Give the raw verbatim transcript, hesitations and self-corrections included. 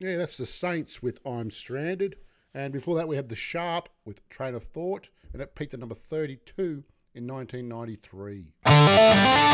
Yeah, that's the Saints with I'm Stranded. And before that, we had the Sharp with Train of Thought, and it peaked at number thirty-two in nineteen ninety-three.